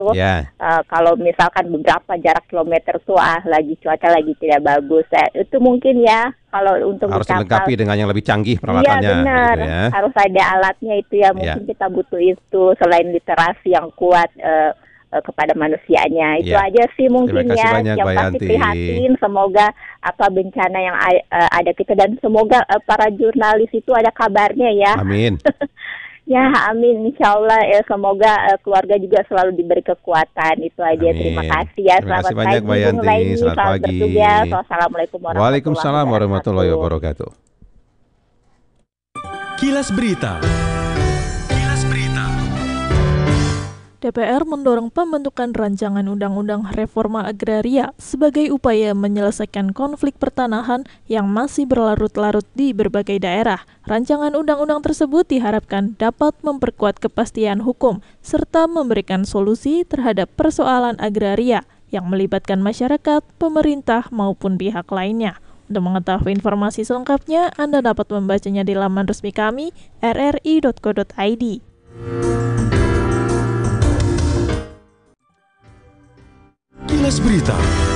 Ya, Kalau misalkan beberapa jarak kilometer tuh lagi cuaca lagi tidak bagus, itu mungkin ya kalau untuk harus di kapal. dilengkapi dengan yang lebih canggih Iya peralatannya, benar, begitu ya. harus ada alatnya itu ya. Ya, Mungkin kita butuh itu selain literasi yang kuat kepada manusianya. Itu ya. aja sih Terima mungkin kasih ya. banyak, Yang Mbak pasti Yanti. prihatin. Semoga apa bencana yang ada kita dan semoga para jurnalis itu ada kabarnya ya. Amin. Ya amin. Insya Allah semoga keluarga juga selalu diberi kekuatan. Itu aja. Terima Amin. kasih ya. Terima Selamat kasih banyak, pagi Mbak Bung Yanti. Laini. Selamat Selamat pagi. bertugas. Wassalamualaikum warahmatullahi Waalaikumsalam warahmatullahi wabarakatuh. wabarakatuh. Kilas Berita. Kilas Berita. DPR mendorong pembentukan rancangan undang-undang reforma agraria sebagai upaya menyelesaikan konflik pertanahan yang masih berlarut-larut di berbagai daerah. Rancangan undang-undang tersebut diharapkan dapat memperkuat kepastian hukum serta memberikan solusi terhadap persoalan agraria yang melibatkan masyarakat, pemerintah, maupun pihak lainnya. Untuk mengetahui informasi selengkapnya, Anda dapat membacanya di laman resmi kami, rri.co.id. Kilas Berita.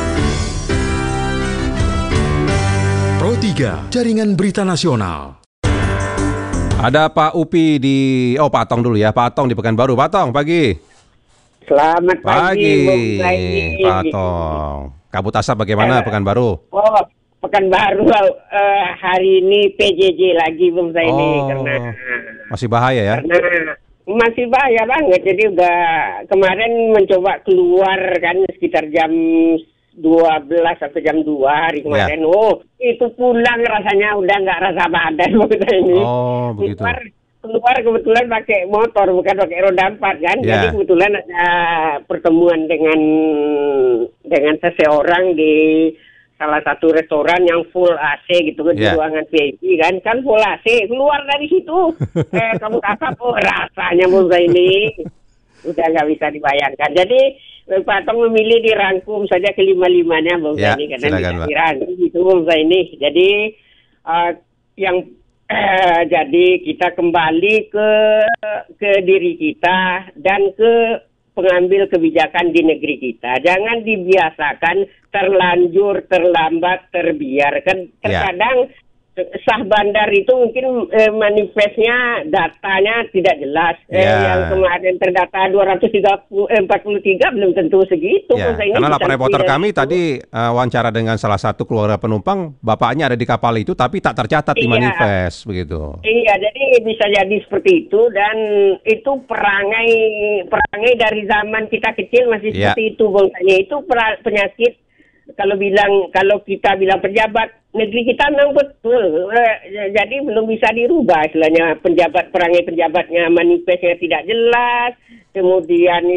Pro 3, Jaringan Berita Nasional. Ada Pak Upi Pak Atong dulu ya. Pak Atong di Pekanbaru. Pak Atong, pagi. Selamat pagi, Bung Zaini. Pak Atong. Kabut asap bagaimana Pekanbaru? Oh, Pekanbaru hari ini PJJ lagi, Bung Zaini, karena masih bahaya ya? Karena masih bahaya banget. Jadi udah kemarin mencoba keluar kan sekitar jam 12 sampai jam 2 hari kemarin. Ya. Oh, itu pulang rasanya udah nggak rasa badan, Bung Zaini. Oh, begitu. Keluar kebetulan pakai motor, bukan pakai roda 4 kan. Ya. Jadi kebetulan ada pertemuan dengan seseorang di salah satu restoran yang full AC gitu di ruangan VIP kan full AC. Keluar dari situ kamu asap, rasanya Bung ini udah nggak bisa dibayangkan. Jadi Pak Tong memilih dirangkum saja kelima-limanya Bung ini karena bisa dirangkum gitu Bung ini. Jadi jadi kita kembali ke diri kita dan ke pengambil kebijakan di negeri kita. Jangan dibiasakan terlanjur, terlambat, terbiarkan. Terkadang sah bandar itu mungkin manifestnya, datanya tidak jelas. Yang kemarin terdata 243 belum tentu segitu. Karena laporan reporter kami tadi wawancara dengan salah satu keluarga penumpang, bapaknya ada di kapal itu tapi tak tercatat di manifest begitu. Iya, jadi bisa jadi seperti itu dan itu perangai dari zaman kita kecil masih seperti itu, Bang. Itu penyakit. Kalau kita bilang pejabat negeri kita memang betul, jadi belum bisa dirubah istilahnya perangai penjabatnya, manifestnya tidak jelas, kemudian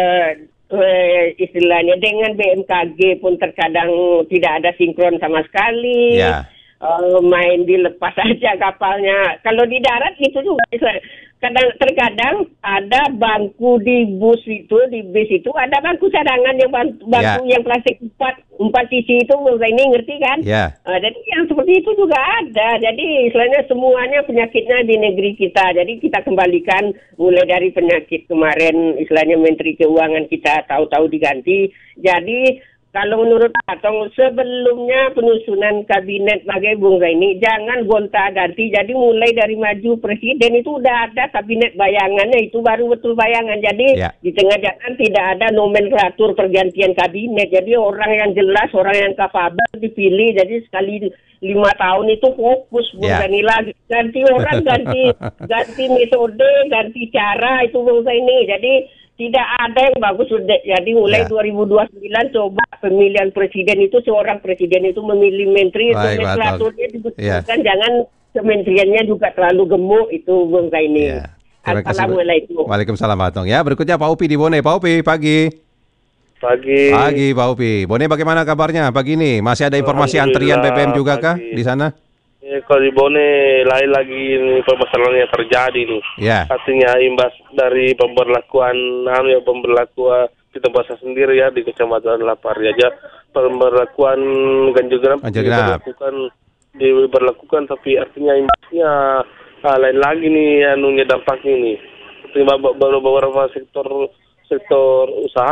istilahnya dengan BMKG pun terkadang tidak ada sinkron sama sekali. Main dilepas saja kapalnya. Kalau di darat itu juga terkadang ada bangku di bis itu ada bangku cadangan yang bangku yang plastik empat sisi itu ini ngerti kan? Jadi yang seperti itu juga ada. Jadi istilahnya semuanya penyakitnya di negeri kita. Jadi kita kembalikan mulai dari penyakit kemarin istilahnya Menteri Keuangan kita tahu-tahu diganti. Jadi kalau menurut Atong, sebelumnya penyusunan kabinet sebagai Bung Zaini, jangan gonta-ganti. Jadi mulai dari maju presiden itu udah ada kabinet bayangannya, itu baru betul bayangan. Jadi di tengah jalan tidak ada nomenklatur pergantian kabinet. Jadi orang yang jelas, orang yang kapabel dipilih. Jadi sekali 5 tahun itu fokus Bung Zaini lagi. Ganti orang, ganti metode, ganti cara itu Bung Zaini. Jadi tidak ada yang bagus. Jadi mulai 2029 coba pemilihan presiden itu seorang presiden itu memilih menteri, nomenklaturnya dibetulkan, jangan kementeriannya juga terlalu gemuk itu Bung Zaini. Assalamualaikum. Waalaikumsalam Pak Atong. Berikutnya Pak Upi di Bone. Pak Upi, pagi. Pagi Pak Upi. Bone bagaimana kabarnya pagi ini? Masih ada informasi antrian BBM juga kah di sana? Kalau di Bone lain lagi permasalahan yang terjadi nih. Artinya imbas dari pemberlakuan kita bahasa sendiri ya di Kecamatan Lapari aja pemberlakuan ganjil genap diberlakukan tapi artinya imbasnya lain lagi nih dampaknya nih. Beberapa sektor sektor usaha